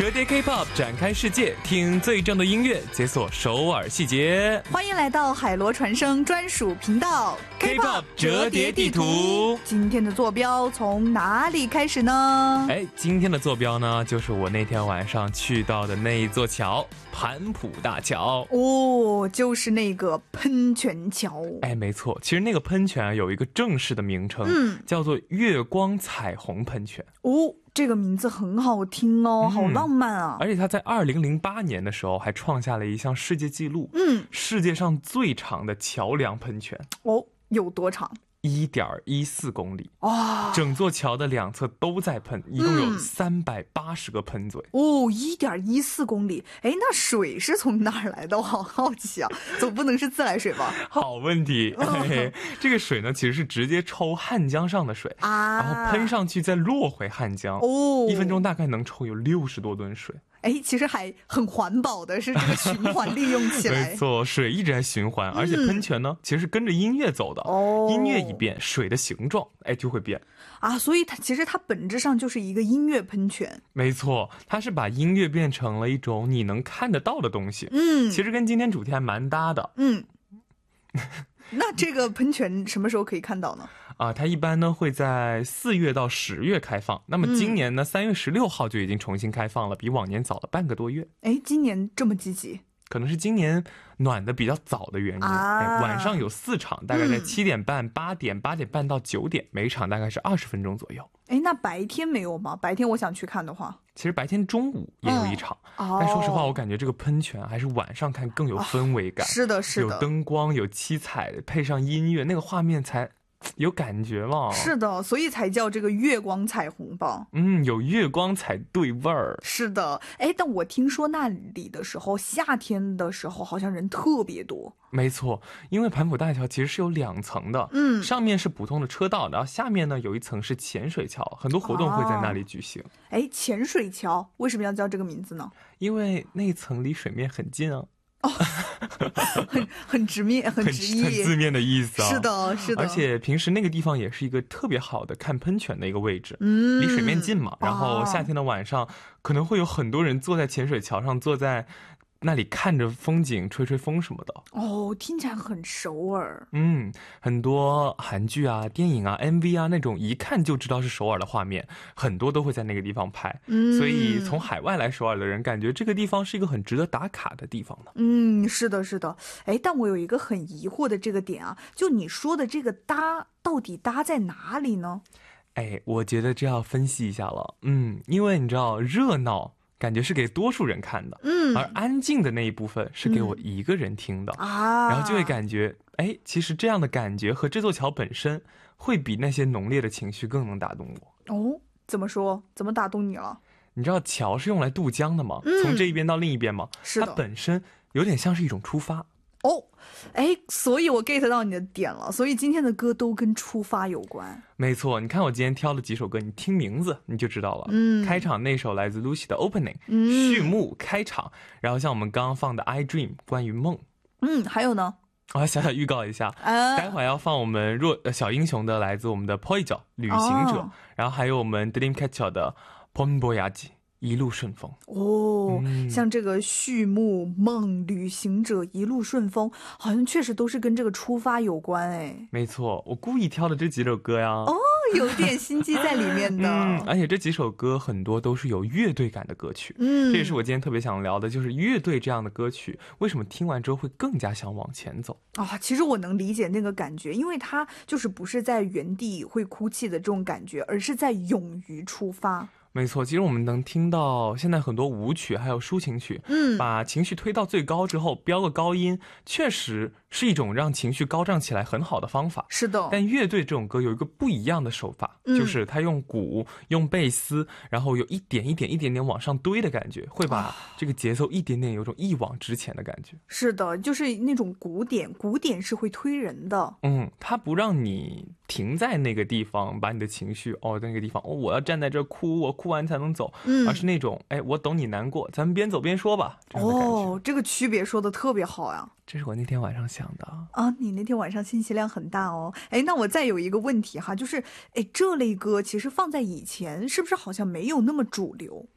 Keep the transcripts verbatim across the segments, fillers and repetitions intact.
折叠 K-pop 展开世界，听最正的音乐，解锁首尔细节。 欢迎来到海螺传声专属频道 K-pop 折叠地图。 今天的坐标从哪里开始呢？ 哎，今天的坐标呢，就是我那天晚上去到的那一座桥——盘浦大桥。 哦，就是那个喷泉桥。 哎，没错，其实那个喷泉有一个正式的名称，嗯，叫做月光彩虹喷泉。 哦，这个名字很好听哦，嗯、好浪漫啊！ 而且它在二零零八年的时候还创下了一项世界纪录，嗯，世界上最长的桥梁喷泉。 哦，有多长？ 一点一四公里哇！整座桥的两侧都在喷，一共有三百八十个喷嘴、 嗯、哦，一点一四公里。哎，那水是从哪儿来的？我好好奇啊，总不能是自来水吧？ 好问题。哎、这个水呢，其实是直接抽汉江上的水啊，然后喷上去再落回汉江。哦，一分钟大概能抽有六十多吨水。 哎，其实还很环保的，是这个循环利用起来。 没错，水一直在循环，而且喷泉呢，嗯、其实是跟着音乐走的。哦，音乐一变，水的形状哎就会变啊，所以它其实它本质上就是一个音乐喷泉。 没错，它是把音乐变成了一种你能看得到的东西。嗯，其实跟今天主题还蛮搭的。 嗯。那这个喷泉什么时候可以看到呢？ 啊，它一般呢会在四月到十月开放。那么今年呢，三、嗯、月十六号就已经重新开放了，比往年早了半个多月。 哎，今年这么积极？ 可能是今年暖的比较早的原因。啊，哎，晚上有四场，大概在七点半、八点、八点半到九点，每一场大概是二十分钟左右。 哎，那白天没有吗？白天我想去看的话， 其实白天中午也有一场，嗯、但说实话，我感觉这个喷泉还是晚上看更有氛围感。 哦、是的，是的， 有灯光，有七彩，配上音乐，那个画面才有感觉嘛。 是的，所以才叫这个月光彩虹吧。 嗯，有月光才对味儿。 是的，哎，但我听说那里的时候，夏天的时候好像人特别多。 没错，因为盘浦大桥其实是有两层的，嗯，上面是普通的车道，然后下面呢有一层是潜水桥，很多活动会在那里举行。 哎、哦，潜水桥为什么要叫这个名字呢？ 因为那一层离水面很近啊。 哦，很很直面，很直译， 很字面的意思啊。 是的，是的。 而且平时那个地方也是一个特别好的看喷泉的一个位置，嗯，离水面近嘛。然后夏天的晚上，哦、可能会有很多人坐在潜水桥上，坐在那里看着风景，吹吹风什么的。哦， 听起来很首尔。 嗯，很多韩剧啊、电影啊、M V 啊那种一看就知道是首尔的画面，很多都会在那个地方拍。嗯，所以从海外来首尔的人感觉这个地方是一个很值得打卡的地方呢。 嗯，是的，是的。哎，但我有一个很疑惑的这个点啊，就你说的这个搭到底搭在哪里呢？ 哎，我觉得这要分析一下了。嗯，因为你知道热闹感觉是给多数人看的，嗯，而安静的那一部分是给我一个人听的、嗯、啊，然后就会感觉，哎，其实这样的感觉和这座桥本身会比那些浓烈的情绪更能打动我。 哦，怎么说？怎么打动你了？ 你知道桥是用来渡江的吗？嗯、从这一边到另一边吗？ 是的， 它本身有点像是一种出发。 哦，哎，所以我 get 到你的点了，所以今天的歌都跟出发有关。 没错，你看我今天挑了几首歌，你听名字你就知道了。嗯，开场那首来自 Lucy 的 Opening，、嗯、序幕开场，然后像我们刚刚放的 I Dream 关于梦。 嗯，还有呢？ 我要小小预告一下，呃、待会儿要放我们弱小英雄的来自我们的 Poijo 旅行者、哦，然后还有我们 Dreamcatcher 的 Ponboyaji。一路顺风哦、嗯，像这个序幕梦旅行者一路顺风，好像确实都是跟这个出发有关哎。 没错，我故意挑的这几首歌呀。 哦，有点心机在里面的。 嗯，而且这几首歌很多都是有乐队感的歌曲。嗯，这也是我今天特别想聊的，就是乐队这样的歌曲，为什么听完之后会更加想往前走啊？其实我能理解那个感觉，因为它就是不是在原地会哭泣的这种感觉，而是在勇于出发。 没错，其实我们能听到现在很多舞曲还有抒情曲，嗯，把情绪推到最高之后飙个高音，确实是一种让情绪高涨起来很好的方法。 是的， 但乐队这种歌有一个不一样的手法、嗯、就是他用鼓用贝斯，然后有一点一点一点点往上堆的感觉，会把这个节奏一点点有种一往直前的感觉。 是的，就是那种鼓点，鼓点是会推人的。 嗯，它不让你停在那个地方，把你的情绪哦，在那个地方哦，我要站在这哭，我哭完才能走，嗯，而是那种哎，我懂你难过，咱们边走边说吧。这样的感觉。 哦，这个区别说的特别好呀。 这是我那天晚上想的啊，你那天晚上信息量很大哦。哎，那我再有一个问题哈，就是哎，这类歌其实放在以前是不是好像没有那么主流？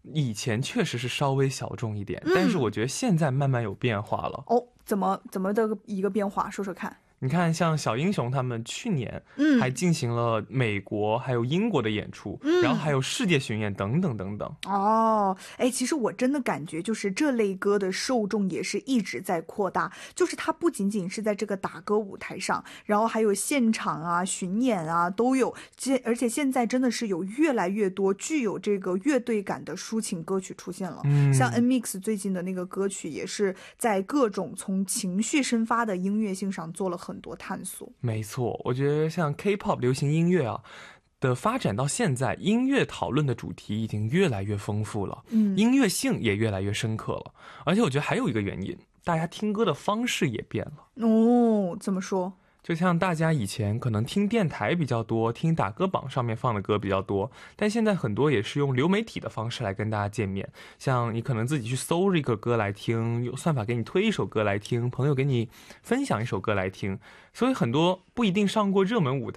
以前确实是稍微小众一点，嗯、但是我觉得现在慢慢有变化了。 哦，怎么怎么的一个变化？说说看。 你看，像小英雄他们去年还进行了美国还有英国的演出，嗯、然后还有世界巡演等等等等。 哦，哎，其实我真的感觉就是这类歌的受众也是一直在扩大，就是它不仅仅是在这个打歌舞台上，然后还有现场啊、巡演啊都有，而且现在真的是有越来越多具有这个乐队感的抒情歌曲出现了。嗯，像 N Mix 最近的那个歌曲也是在各种从情绪生发的音乐性上做了很多探索。 没错，我觉得像 K-pop 流行音乐啊的发展到现在，音乐讨论的主题已经越来越丰富了，嗯，音乐性也越来越深刻了。而且我觉得还有一个原因，大家听歌的方式也变了。 哦，怎么说？ 就像大家以前可能听电台比较多，听打歌榜上面放的歌比较多，但现在很多也是用流媒体的方式来跟大家见面。像你可能自己去搜一个歌来听，有算法给你推一首歌来听，朋友给你分享一首歌来听，所以很多不一定上过热门舞台